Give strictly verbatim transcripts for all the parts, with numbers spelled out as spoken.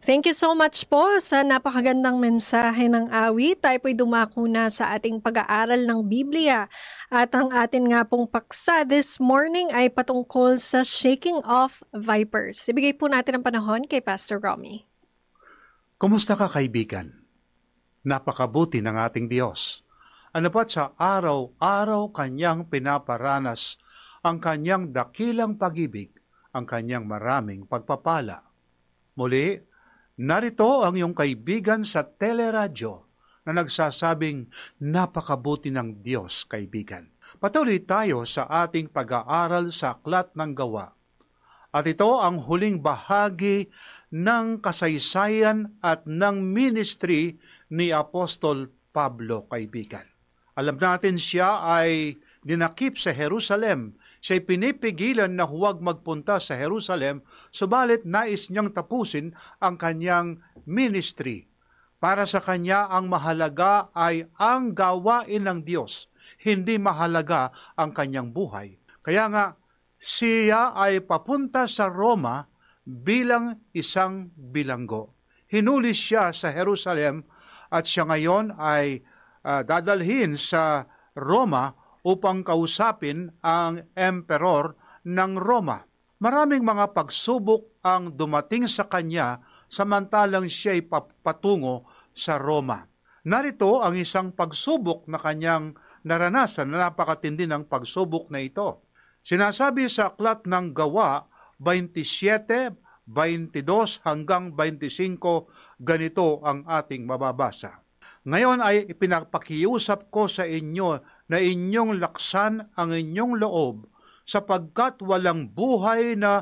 Thank you so much po sa napakagandang mensahe ng awit. Tayo po'y dumako na sa ating pag-aaral ng Biblia. At ang atin nga pong paksa this morning ay patungkol sa shaking off vipers. Ibigay po natin ang panahon kay Pastor Romy. Kumusta ka, kaibigan? Napakabuti ng ating Diyos. Ano pa't sa araw-araw kanyang pinaparanas ang kanyang dakilang pag-ibig, ang kanyang maraming pagpapala. Muli, narito ang iyong kaibigan sa teleradyo na nagsasabing napakabuti ng Diyos, kaibigan. Patuloy tayo sa ating pag-aaral sa Aklat ng Gawa. At ito ang huling bahagi ng kasaysayan at ng ministry ni Apostol Pablo, kaibigan. Alam natin siya ay dinakip sa Jerusalem. Siya'y pinipigilan na huwag magpunta sa Jerusalem, subalit nais niyang tapusin ang kanyang ministry. Para sa kanya, ang mahalaga ay ang gawain ng Diyos, hindi mahalaga ang kanyang buhay. Kaya nga, siya ay papunta sa Roma bilang isang bilanggo. Hinuli siya sa Jerusalem at siya ngayon ay uh, dadalhin sa Roma upang kausapin ang emperor ng Roma. Maraming mga pagsubok ang dumating sa kanya samantalang siya'y patungo sa Roma. Narito ang isang pagsubok na kanyang naranasan na napakatindi ng pagsubok na ito. Sinasabi sa Aklat ng Gawa twenty-seven, twenty-two hanggang twenty-five, ganito ang ating mababasa. Ngayon ay ipinapakiusap ko sa inyo na inyong laksan ang inyong loob sapagkat walang buhay na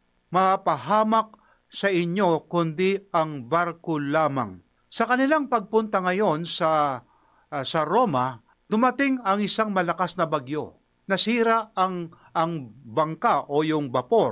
mapahamak sa inyo kundi ang barko lamang. Sa kanilang pagpunta ngayon sa, uh, sa Roma, dumating ang isang malakas na bagyo. Nasira ang, ang bangka o yung vapor,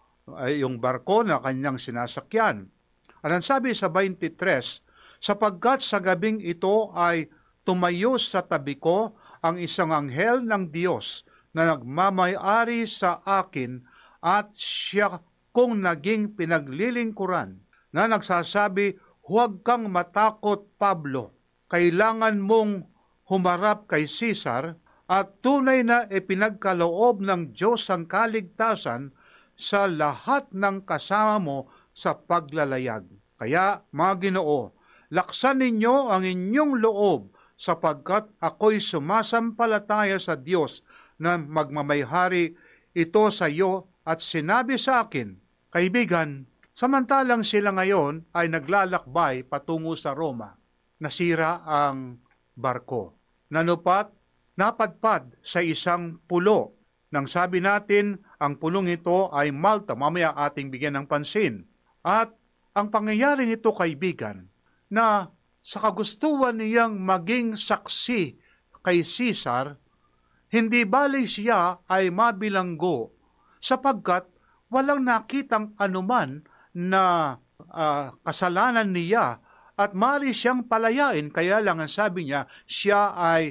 ay yung barko na kanyang sinasakyan. At ang sabi sa twenty-three, sapagkat sa gabing ito ay tumayo sa tabi ko ang isang anghel ng Diyos na nagmamay-ari sa akin at siya kong naging pinaglilingkuran na nagsasabi, huwag kang matakot, Pablo. Kailangan mong humarap kay Caesar at tunay na ipinagkaloob ng Diyos ang kaligtasan sa lahat ng kasama mo sa paglalayag. Kaya, mga Ginoo, laksan ninyo ang inyong loob sapagkat ako'y sumasampalataya sa Diyos na magmamayhari ito sa iyo at sinabi sa akin, kaibigan, samantalang sila ngayon ay naglalakbay patungo sa Roma, nasira ang barko. Nanupat, napadpad sa isang pulo. Nang sabi natin, ang pulong ito ay Malta, mamaya ating bigyan ng pansin. At ang pangyayari nito, kaibigan, na sa kagustuhan niyang maging saksi kay Caesar, hindi bali siya ay mabilanggo sapagkat walang nakitang anuman na uh, kasalanan niya at mali siyang palayain. Kaya lang ang sabi niya, siya ay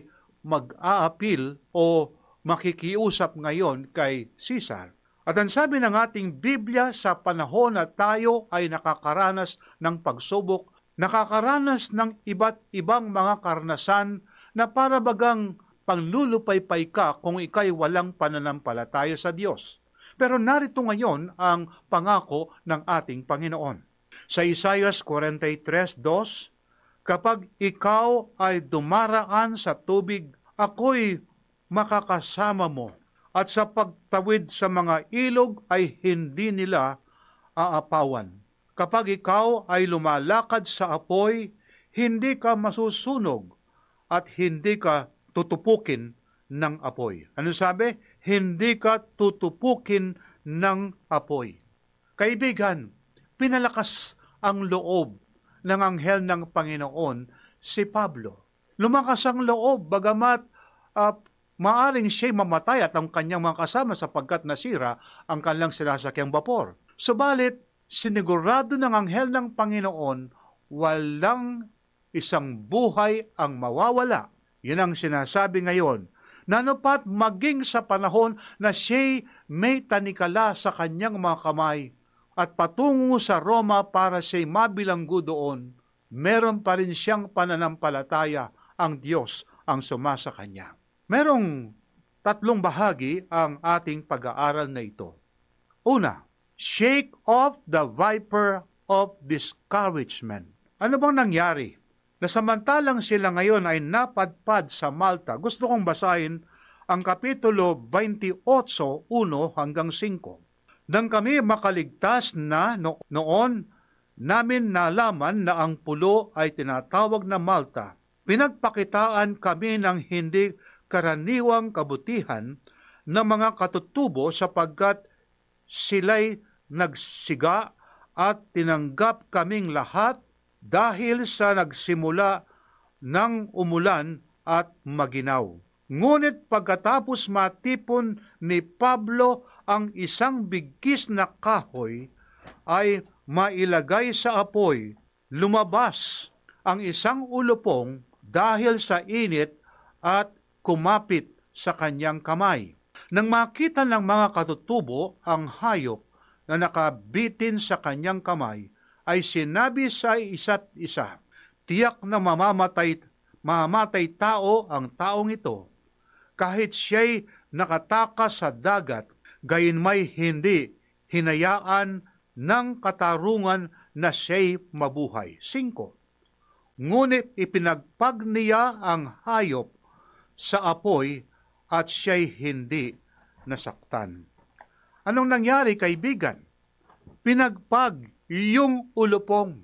mag-aapil o makikiusap ngayon kay Caesar. At ang sabi ng ating Biblia, sa panahon na tayo ay nakakaranas ng pagsubok, nakakaranas ng iba't ibang mga karanasan na para bagang panglulupaypay ka kung ikay walang pananampalataya sa Diyos. Pero narito ngayon ang pangako ng ating Panginoon. Sa Isaiah forty-three two, kapag ikaw ay dumaraan sa tubig, ako'y makakasama mo, at sa pagtawid sa mga ilog ay hindi nila aapawan. Kapag ikaw ay lumalakad sa apoy, hindi ka masusunog at hindi ka tutupukin ng apoy. Ano sabi? Hindi ka tutupukin ng apoy. Kaibigan, pinalakas ang loob ng anghel ng Panginoon si Pablo. Lumakas ang loob, bagamat uh, maaring siya'y mamatay at ang kanyang mga kasama sapagkat nasira ang kanilang sinasakyang bapor. Subalit, sinigurado ng anghel ng Panginoon, walang isang buhay ang mawawala. Yun ang sinasabi ngayon. Nanupat maging sa panahon na siya'y may tanikala sa kanyang mga kamay, at patungo sa Roma para siya'y mabilanggo doon, meron pa rin siyang pananampalataya ang Diyos ang sumasa kanya. Merong tatlong bahagi ang ating pag-aaral na ito. Una, shake off the viper of discouragement. Ano bang nangyari? Na samantalang sila ngayon ay napadpad sa Malta, gusto kong basahin ang Kapitulo twenty-eight, one hanggang five. Nang kami makaligtas na no- noon, namin nalaman na ang pulo ay tinatawag na Malta. Pinagpakitaan kami ng hindi karaniwang kabutihan ng mga katutubo sapagkat sila'y nagsiga at tinanggap kaming lahat dahil sa nagsimula ng umulan at maginaw. Ngunit pagkatapos matipon ni Pablo ang isang bigkis na kahoy ay mailagay sa apoy, lumabas ang isang ulupong dahil sa init at kumapit sa kanyang kamay. Nang makita ng mga katutubo ang hayop na nakabitin sa kanyang kamay, ay sinabi sa isa't isa, tiyak na mamamatay, mamamatay tao ang taong ito, kahit siya'y nakatakas sa dagat, gayunmay hindi hinayaan ng katarungan na siya'y mabuhay. Cinco. Ngunit ipinagpag niya ang hayop sa apoy at siya'y hindi nasaktan. Anong nangyari, kaibigan? Pinagpag yung ulupong.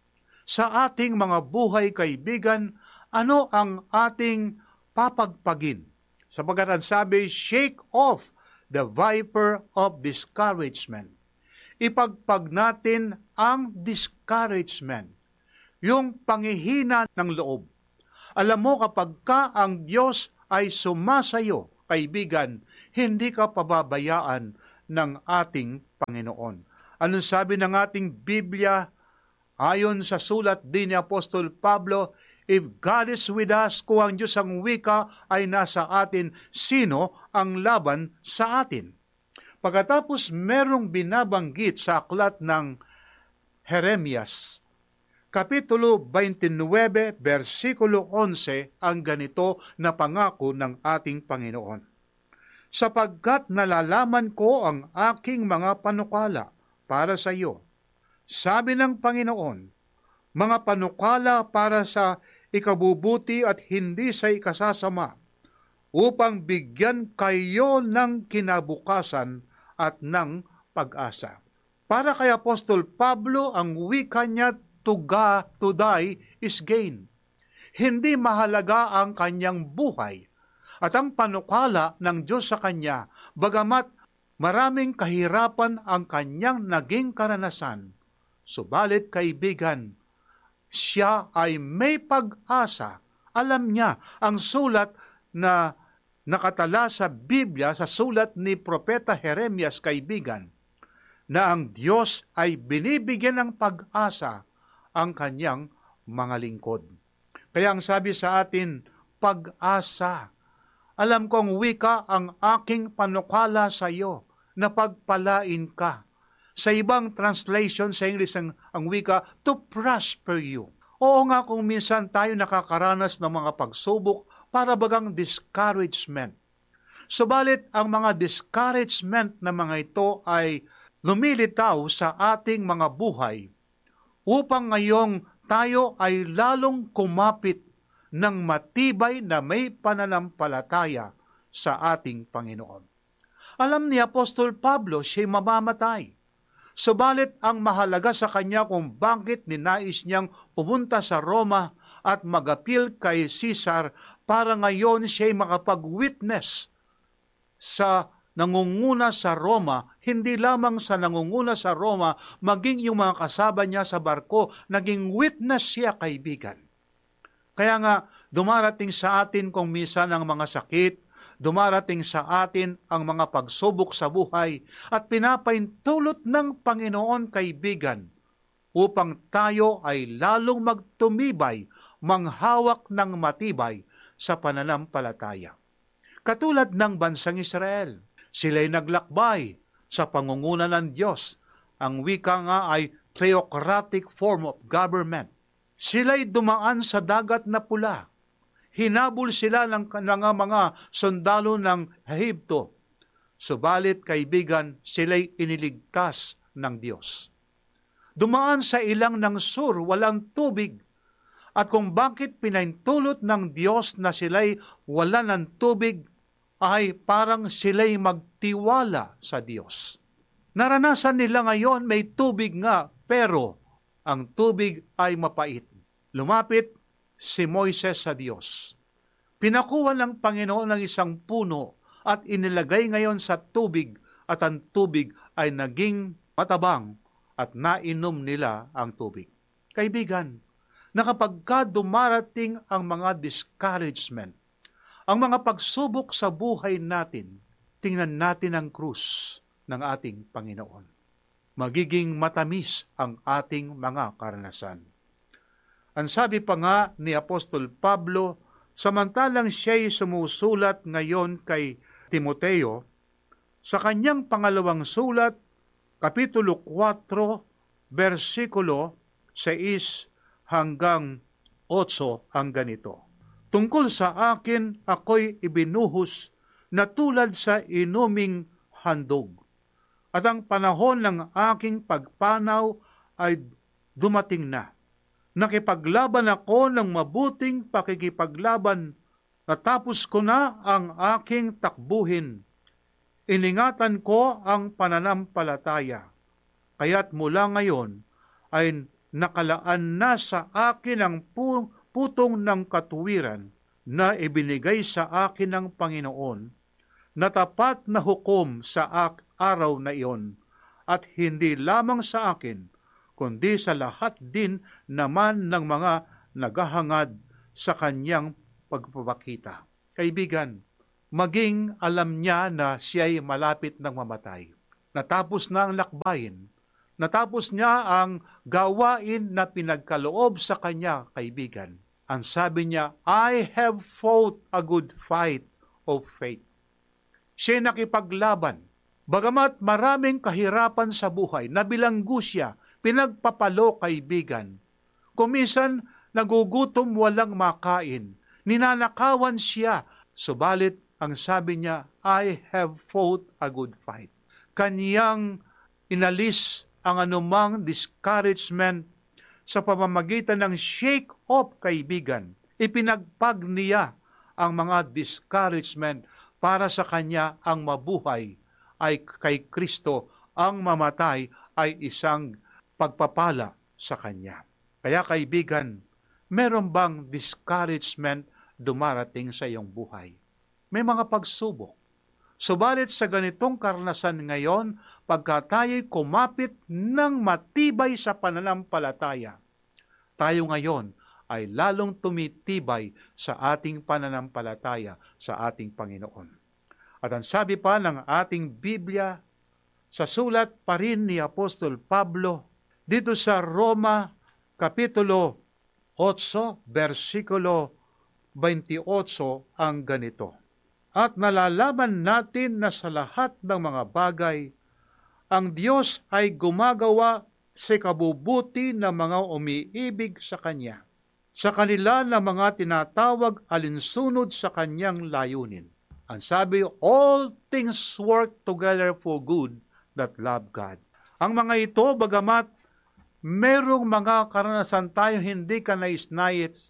Sa ating mga buhay, kaibigan, ano ang ating papagpagin? Sapagkat ang sabi, shake off the viper of discouragement. Ipagpag natin ang discouragement, yung pangihina ng loob. Alam mo, kapag ka ang Diyos ay sumasayo, kaibigan, hindi ka pababayaan ng ating Panginoon. Anong sabi ng ating Biblia? Ayon sa sulat din ni Apostol Pablo, if God is with us, kung ang Diyos ang wika ay nasa atin, sino ang laban sa atin? Pagkatapos merong binabanggit sa aklat ng Jeremias, Kapitulo twenty-nine, versikulo eleven, ang ganito na pangako ng ating Panginoon. Sapagkat nalalaman ko ang aking mga panukala para sa iyo, sabi ng Panginoon, mga panukala para sa ikabubuti at hindi sa ikasasama, upang bigyan kayo ng kinabukasan at ng pag-asa. Para kay Apostol Pablo, ang wika niya, to, ga, to die is gain. Hindi mahalaga ang kanyang buhay at ang panukala ng Diyos sa kanya, bagamat maraming kahirapan ang kanyang naging karanasan. Subalit, kaibigan, siya ay may pag-asa. Alam niya ang sulat na nakatala sa Biblia, sa sulat ni Propeta Jeremias, kaibigan, na ang Diyos ay binibigyan ng pag-asa ang kanyang mga lingkod. Kaya ang sabi sa atin, pag-asa. Alam kong wika ang aking panukala sa iyo, na pagpalain ka. Sa ibang translation sa English, ang, ang wika, to prosper you. Oo nga, kung minsan tayo nakakaranas ng mga pagsubok, para bagang discouragement. Subalit, ang mga discouragement na mga ito ay lumilitaw sa ating mga buhay upang ngayong tayo ay lalong kumapit ng matibay na may pananampalataya sa ating Panginoon. Alam ni Apostol Pablo, siya'y mamamatay. Subalit ang mahalaga sa kanya kung bakit ninais niyang pumunta sa Roma at mag-appeal kay Caesar para ngayon siya'y makapag-witness sa nangunguna sa Roma, hindi lamang sa nangunguna sa Roma, maging yung mga kasama niya sa barko, naging witness siya, kaibigan. Kaya nga, dumarating sa atin kung minsan ang mga sakit, dumarating sa atin ang mga pagsubok sa buhay, at pinapaintulot ng Panginoon, kaibigan, upang tayo ay lalong magtumibay, manghawak ng matibay sa pananampalataya. Katulad ng bansang Israel, sila'y naglakbay sa pangunguna ng Diyos Ang wika nga ay theocratic form of government. Sila'y dumaan sa dagat na pula. Hinabol sila ng, ng mga sundalo ng Ehipto. Subalit, kaibigan, sila'y iniligtas ng Diyos. Dumaan sa ilang ng sur, walang tubig. At kung bakit pinahintulot ng Diyos na sila'y wala ng tubig, ay parang sila'y magtiwala sa Diyos. Naranasan nila ngayon may tubig nga, pero ang tubig ay mapait. Lumapit si Moises sa Diyos. Pinakuha ng Panginoon ng isang puno at inilagay ngayon sa tubig at ang tubig ay naging matabang at nainom nila ang tubig. Kaibigan, na kapag ka dumarating ang mga discouragement, ang mga pagsubok sa buhay natin, tingnan natin ang krus ng ating Panginoon. Magiging matamis ang ating mga karanasan. Ang sabi pa nga ni Apostol Pablo, samantalang siya'y sumusulat ngayon kay Timoteo, sa kanyang pangalawang sulat, Kapitulo four, versikulo six hanggang eight ang ganito. Tungkol sa akin, ako'y ibinuhos na tulad sa inuming handog. At ang panahon ng aking pagpanaw ay dumating na. Nakipaglaban ako ng mabuting pakikipaglaban. Natapos ko na ang aking takbuhin. Iningatan ko ang pananampalataya. Kaya't mula ngayon ay nakalaan na sa akin ang putong ng katuwiran na ibinigay sa akin ng Panginoon na tapat na hukom sa araw na iyon at hindi lamang sa akin kundi sa lahat din naman ng mga naghahangad sa kanyang pagpapakita. Kaibigan, maging alam niya na siya'y malapit ng mamatay. Natapos na ang lakbayin. Natapos niya ang gawain na pinagkaloob sa kanya, kaibigan. Ang sabi niya, I have fought a good fight of faith. Siya'y nakipaglaban. Bagamat maraming kahirapan sa buhay, nabilanggo siya, pinagpapalo, kaibigan. Kumisan, nagugutom walang makain. Ninanakawan siya. Subalit, ang sabi niya, I have fought a good fight. Kaniyang inalis ang anumang discouragement sa pamamagitan ng shake-off, kaibigan. Ipinagpag niya ang mga discouragement para sa kanya ang mabuhay ay kay Kristo, ang mamatay ay isang pagpapala sa kanya. Kaya kaibigan, meron bang discouragement dumarating sa iyong buhay? May mga pagsubok. Subalit sa ganitong karanasan ngayon, pagka tayo'y kumapit ng matibay sa pananampalataya, tayo ngayon ay lalong tumitibay sa ating pananampalataya sa ating Panginoon. At ang sabi pa ng ating Biblia, sa sulat pa rin ni Apostol Pablo, dito sa Roma, Kapitulo eight, versikulo twenty-eight, ang ganito. At nalalaman natin na sa lahat ng mga bagay, ang Diyos ay gumagawa sa kabubuti ng mga umiibig sa Kanya, sa kanila na mga tinatawag alinsunod sa Kanyang layunin. Ang sabi, all things work together for good that love God. Ang mga ito, bagamat merong mga karanasan tayo hindi ka nais-nais,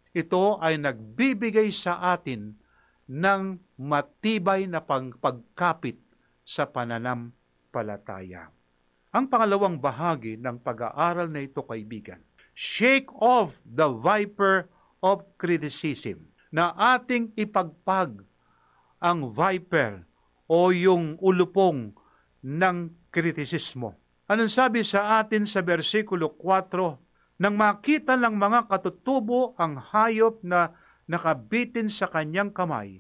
ito ay nagbibigay sa atin ng matibay na pagkapit sa pananampalataya. Ang pangalawang bahagi ng pag-aaral na ito, kaibigan, shake off the viper of criticism, na ating ipagpag ang viper o yung ulupong ng kritisismo. Anong sabi sa atin sa versikulo four? Nang makita ng mga katutubo ang hayop na nakabitin sa kanyang kamay,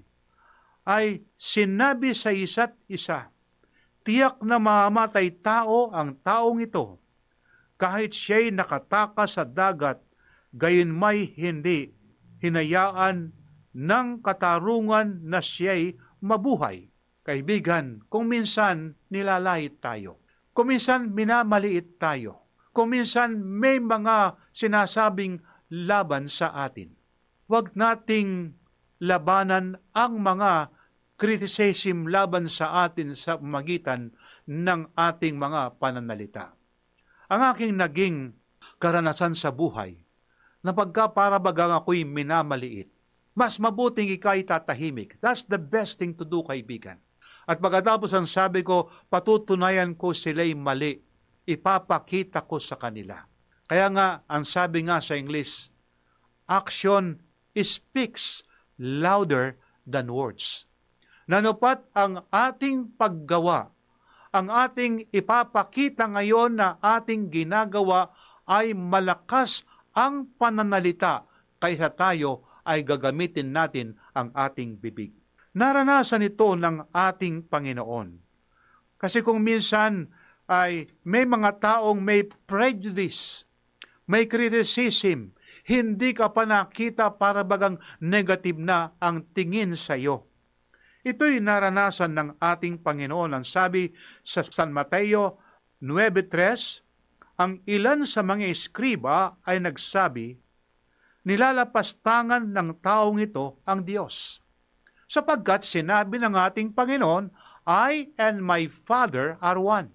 ay sinabi sa isa't isa, tiyak na mamamatay tao ang taong ito, kahit siya'y nakataka sa dagat, gayon may hindi hinayaan ng katarungan na siya'y mabuhay. Kaibigan, kung minsan nilalait tayo, Kuminsan minamaliit tayo. Kuminsan may mga sinasabing laban sa atin. Huwag nating labanan ang mga criticism laban sa atin sa magitan ng ating mga pananalita. Ang aking naging karanasan sa buhay, na pagka para bagang ako'y minamaliit, mas mabuting ika'y tatahimik. That's the best thing to do, kaibigan. At pagkatapos ang sabi ko, patutunayan ko sila'y mali. Ipapakita ko sa kanila. Kaya nga, ang sabi nga sa English, action speaks louder than words. Nanupat ang ating paggawa, ang ating ipapakita ngayon na ating ginagawa ay malakas ang pananalita kaysa tayo ay gagamitin natin ang ating bibig. Naranasan ito ng ating Panginoon. Kasi kung minsan ay may mga taong may prejudice, may criticism, hindi ka pa nakita para bagang negative na ang tingin sa iyo. Ito'y naranasan ng ating Panginoon. Ang sabi sa San Mateo nine three, ang ilan sa mga eskriba ay nagsabi, nilalapastangan ng taong ito ang Diyos. Sapagkat sinabi ng ating Panginoon, I and my Father are one.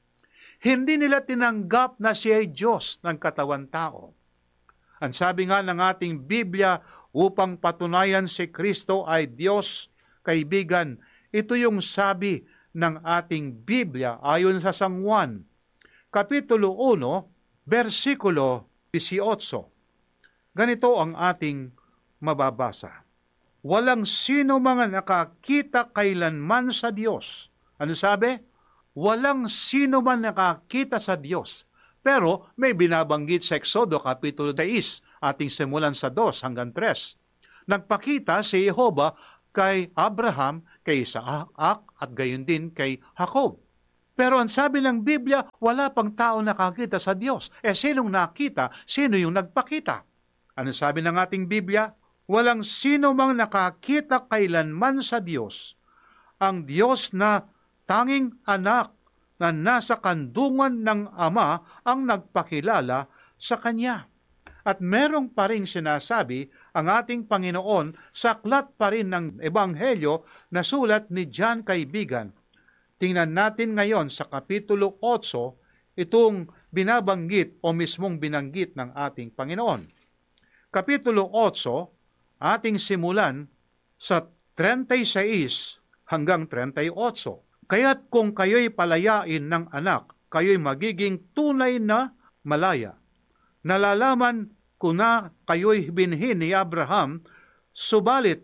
Hindi nila tinanggap na siya ay Diyos ng katawan tao. Ang sabi nga ng ating Biblia, upang patunayan si Kristo ay Diyos, kaibigan, ito yung sabi ng ating Biblia ayon sa San Juan, Kapitulo one, versikulo eighteen. Ganito ang ating mababasa. Walang sino mga nakakita kailanman sa Diyos. Ano sabi? Walang sino man nakakita sa Diyos. Pero may binabanggit sa Exodo Kapitulo six, ating simulan sa two hanggang three. Nagpakita si Jehovah kay Abraham, kay Isaac, at gayon din kay Jacob. Pero ang sabi ng Biblia, wala pang tao nakakita sa Diyos. Eh sinong nakita? Sino yung nagpakita? Ano sabi ng ating Biblia? Walang sino mang nakakita kailanman sa Diyos. Ang Diyos na tanging anak na nasa kandungan ng Ama ang nagpakilala sa Kanya. At merong pa rin sinasabi ang ating Panginoon sa aklat pa rin ng Ebanghelyo na sulat ni John, kaibigan. Tingnan natin ngayon sa Kapitulo eight, itong binabanggit o mismong binanggit ng ating Panginoon. Kapitulo eight, ating simulan sa thirty-six hanggang thirty-eight. Kaya't kung kayo'y palayain ng anak, kayo'y magiging tunay na malaya. Nalalaman ko na kayo'y binhi ni Abraham, subalit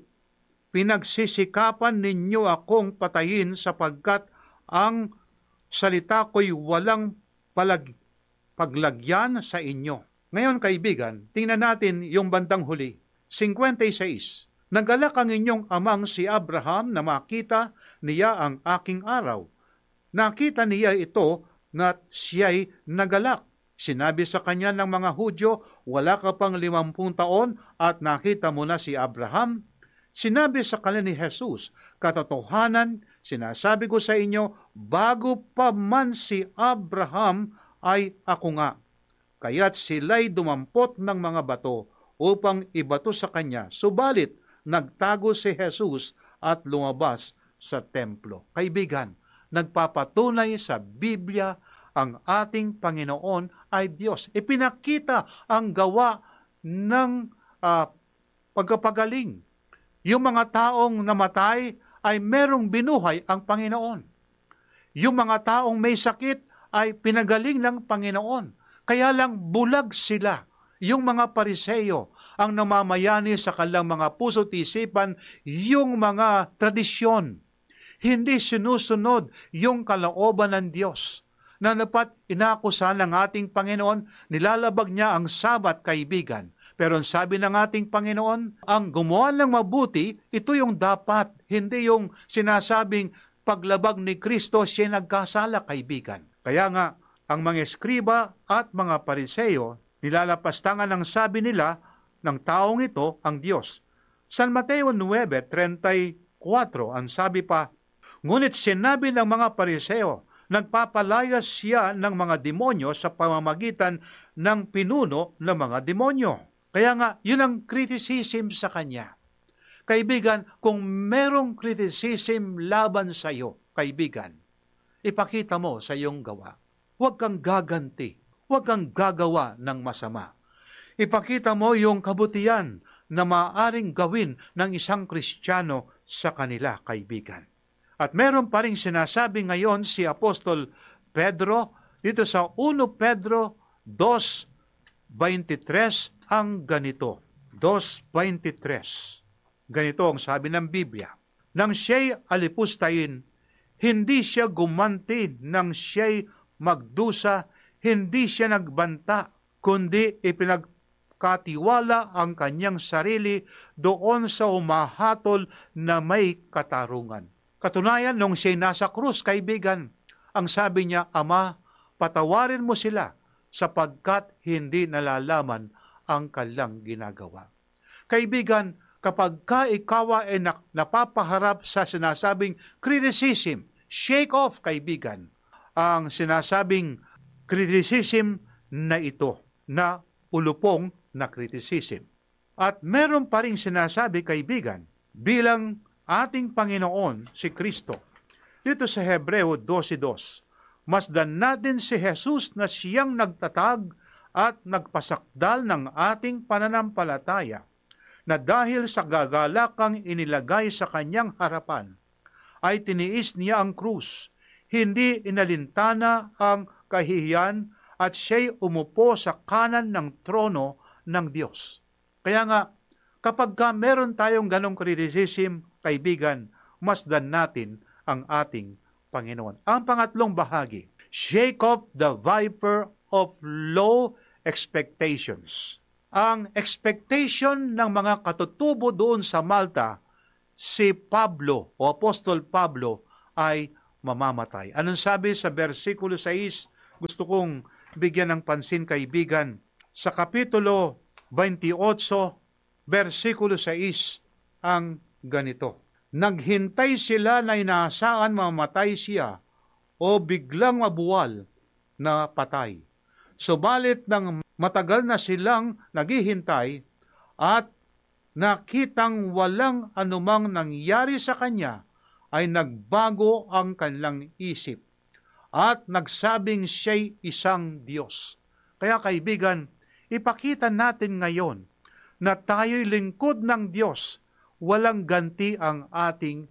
pinagsisikapan ninyo akong patayin sapagkat ang salita ko'y walang palag, paglagyan sa inyo. Ngayon kaibigan, tingnan natin yung bandang huli. fifty-six. Nagalak ang inyong amang si Abraham na makita niya ang aking araw. Nakita niya ito na siya'y nagalak. Sinabi sa kanya ng mga Hudyo, wala ka pang limampung taon at nakita mo na si Abraham. Sinabi sa kanila ni Jesus, katotohanan, sinasabi ko sa inyo, bago pa man si Abraham ay ako nga. Kaya't sila'y dumampot ng mga bato upang ibato sa kanya. Subalit, nagtago si Jesus at lumabas sa templo. Kaibigan, nagpapatunay sa Biblia ang ating Panginoon ay Diyos. Ipinakita ang gawa ng uh, pagkapagaling. Yung mga taong namatay ay merong binuhay ang Panginoon. Yung mga taong may sakit ay pinagaling ng Panginoon. Kaya lang bulag sila. Yung mga Pariseo ang namamayani sa kanilang mga puso't isipan yung mga tradisyon. Hindi sinusunod yung kalooban ng Diyos. Na dapat inakusa ng ating Panginoon, nilalabag niya ang Sabat, kaibigan. Pero ang sabi ng ating Panginoon, ang gumawa ng mabuti, ito yung dapat. Hindi yung sinasabing paglabag ni Kristo, siya nagkasala, kaibigan. Kaya nga, ang mga eskriba at mga Pariseo, nilalapastangan ang sabi nila ng taong ito ang Diyos. San Mateo nine thirty-four, ang sabi pa, ngunit sinabi ng mga Pariseo Nagpapalayas siya ng mga demonyo sa pamamagitan ng pinuno ng mga demonyo. Kaya nga, yun ang criticism sa kanya. Kaibigan, kung merong criticism laban sa iyo, kaibigan, ipakita mo sa iyong gawa. Huwag kang gaganti. Huwag kang gagawa ng masama. Ipakita mo yung kabutihan na maaaring gawin ng isang Kristiyano sa kanila, kaibigan. At meron pa rin sinasabi ngayon si Apostol Pedro dito sa First Pedro two twenty-three ang ganito. two twenty-three. Ganito ang sabi ng Biblia. Nang siya'y alipustayin, hindi siya gumanti. Nang siya'y magdusa, hindi siya nagbanta, kundi ipinagkatiwala ang kanyang sarili doon sa umahatol na may katarungan. Katunayan, nung siya'y nasa krus, kaibigan, ang sabi niya, Ama, patawarin mo sila sapagkat hindi nalalaman ang kanilang ginagawa. Kaibigan, kapag ka ikaw ay napapaharap sa sinasabing criticism, shake off, kaibigan, ang sinasabing criticism na ito, na ulupong na criticism. At meron pa rin sinasabi, kaibigan, bilang ating Panginoon si Kristo. Dito sa Hebreo twelve two, masdan natin si Jesus na siyang nagtatag at nagpasakdal ng ating pananampalataya, na dahil sa gagalakang inilagay sa kanyang harapan, ay tiniis niya ang krus, hindi inalintana ang kahihiyan, at siya'y umupo sa kanan ng trono ng Diyos. Kaya nga, kapag ka meron tayong ganong criticism, kaibigan, masdan natin ang ating Panginoon. Ang pangatlong bahagi, shake off the viper of low expectations. Ang expectation ng mga katutubo doon sa Malta, si Pablo o Apostol Pablo ay mamamatay. Anong sabi sa versikulo six? Gusto kong bigyan ng pansin, kaibigan. Sa kapitulo twenty-eight, versikulo six, ang ganito. Naghintay sila na inaasahan mamatay siya o biglang mabuwal na patay. Subalit nang matagal na silang naghihintay at nakitang walang anumang nangyari sa kanya, ay nagbago ang kanilang isip at nagsabing siya'y isang Diyos. Kaya kaibigan, ipakita natin ngayon na tayo'y lingkod ng Diyos. Walang ganti ang ating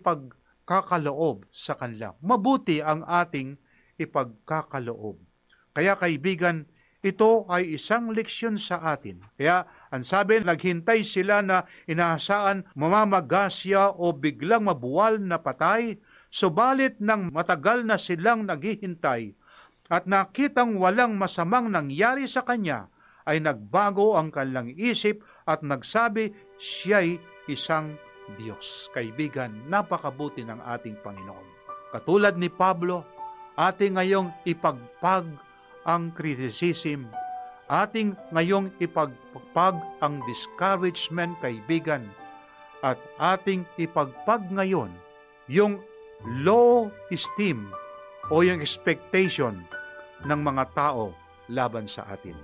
ipagkakaloob sa kanila. Mabuti ang ating ipagkakaloob. Kaya kaibigan, ito ay isang leksyon sa atin. Kaya ang sabi, naghintay sila na inaasaan mamamagasya o biglang mabuwal na patay, subalit nang matagal na silang naghihintay at nakitang walang masamang nangyari sa kanya, ay nagbago ang kanilang isip at nagsabi, siya'y isang Diyos. Kaibigan, napakabuti ng ating Panginoon. Katulad ni Pablo, ating ngayong ipagpag ang criticism, ating ngayong ipagpag ang discouragement, kaibigan, at ating ipagpag ngayon yung low esteem o yung expectation ng mga tao laban sa atin.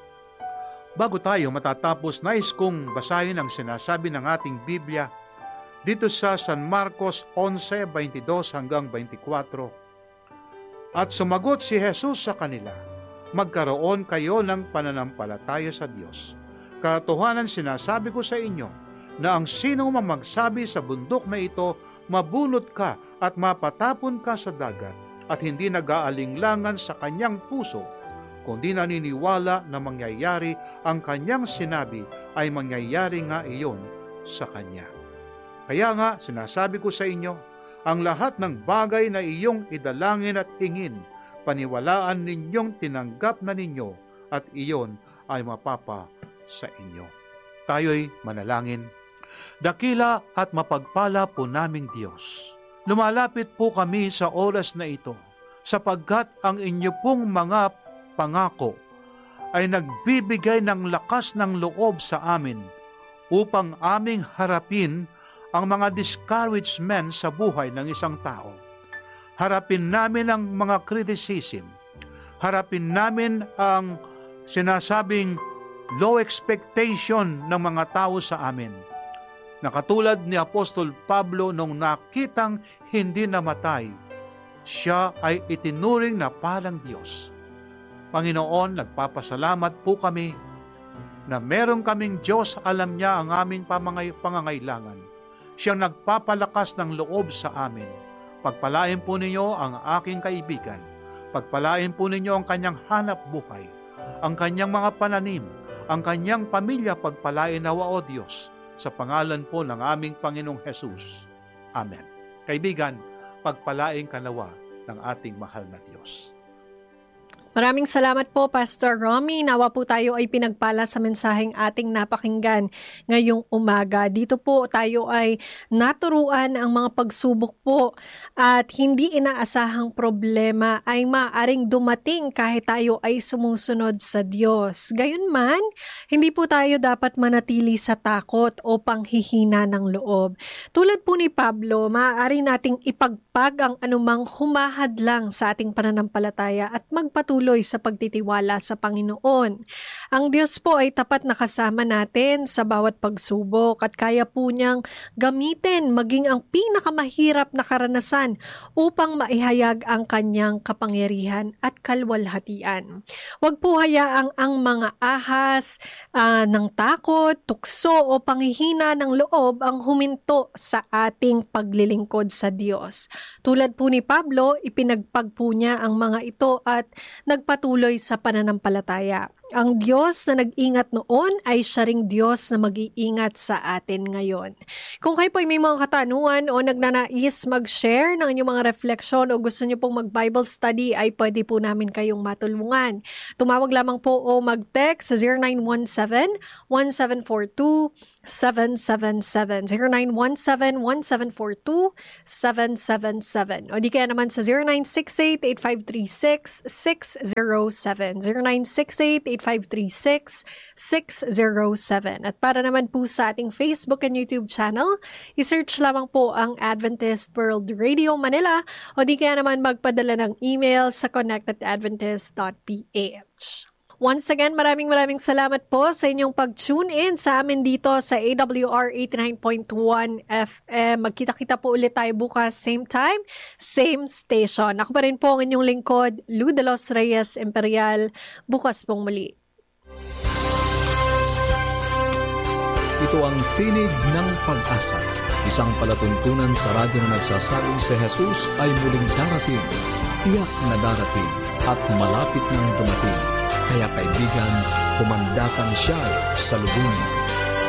Bago tayo matatapos, nais kong basahin ang sinasabi ng ating Biblia dito sa San Marcos eleven twenty-two hanggang twenty-four. At sumagot si Jesus sa kanila, magkaroon kayo ng pananampalataya sa Diyos. Katotohanan sinasabi ko sa inyo na ang sino mamagsabi sa bundok na ito, mabunot ka at mapatapon ka sa dagat, at hindi nag-aalinglangan sa kanyang puso, kundi naniniwala na mangyayari ang kanyang sinabi, ay mangyayari nga iyon sa kanya. Kaya nga, sinasabi ko sa inyo, ang lahat ng bagay na iyong idalangin at hingin, paniwalaan ninyong tinanggap na ninyo, at iyon ay mapapa sa inyo. Tayo'y manalangin. Dakila at mapagpala po naming Diyos, lumalapit po kami sa oras na ito, sapagkat ang inyo pong mga pangako ay nagbibigay ng lakas ng loob sa amin upang aming harapin ang mga discouragement sa buhay ng isang tao. harapin namin ang mga criticism, harapin namin ang sinasabing low expectation ng mga tao sa amin. Na katulad ni Apostol Pablo nung nakitang hindi namatay, siya ay itinuring na parang Diyos. Panginoon, nagpapasalamat po kami na meron kaming Diyos, alam niya ang aming pamangay- pangangailangan. Siyang nagpapalakas ng loob sa amin. Pagpalain po ninyo ang aking kaibigan. Pagpalain po ninyo ang kanyang hanap buhay, ang kanyang mga pananim, ang kanyang pamilya. Pagpalain nawa, O Diyos, sa pangalan po ng aming Panginoong Jesus. Amen. Kaibigan, pagpalain ka nawa ng ating mahal na Diyos. Maraming salamat po, Pastor Romy. Nawa po tayo ay pinagpala sa mensaheng ating napakinggan ngayong umaga. Dito po tayo ay naturuan ang mga pagsubok po at hindi inaasahang problema ay maaaring dumating kahit tayo ay sumusunod sa Diyos. Gayunman, hindi po tayo dapat manatili sa takot o panghihina ng loob. Tulad po ni Pablo, maaari nating ipagpag ang anumang humahadlang sa ating pananampalataya at magpatuloy sa pagtitiwala sa Panginoon. Ang Diyos po ay tapat na kasama natin sa bawat pagsubok at kaya po niyang gamitin maging ang pinakamahirap na karanasan upang maihayag ang kanyang kapangyarihan at kalwalhatian. Huwag po hayaang ang mga ahas uh, ng takot, tukso o panghihina ng loob ang huminto sa ating paglilingkod sa Diyos. Tulad po ni Pablo, ipinagpag po niya ang mga ito at nagpatuloy sa pananampalataya. Ang Diyos na nag-ingat noon ay siya ring Diyos na mag-iingat sa atin ngayon. Kung kayo po ay may mga katanungan o nagnanais mag-share ng inyong mga refleksyon o gusto niyo pong mag-Bible study, ay pwede po namin kayong matulungan. Tumawag lamang po o mag-text sa zero nine one seven, one seven four two, seven seven seven. zero nine one seven, one seven four two, seven seven seven. O di kaya naman sa zero nine six eight, eight five three six, six zero seven. zero nine six eight, eight five three six, six zero seven. At para naman po sa ating Facebook and YouTube channel, isearch lamang po ang Adventist World Radio Manila o di kaya naman magpadala ng email sa connect at adventist dot p h. Once again, maraming maraming salamat po sa inyong pag-tune in sa amin dito sa A W R eighty-nine point one F M. Magkita-kita po ulit tayo bukas, same time, same station. Ako pa rin po ang inyong lingkod, Lou de los Reyes Imperial. Bukas pong muli. Ito ang Tinig ng Pag-asa, isang palatuntunan sa radyo na nagsasabing si Jesus ay muling darating, tiyak na darating at malapit nang dumating. Kaya kaibigan, pumandakan siya sa lubungin.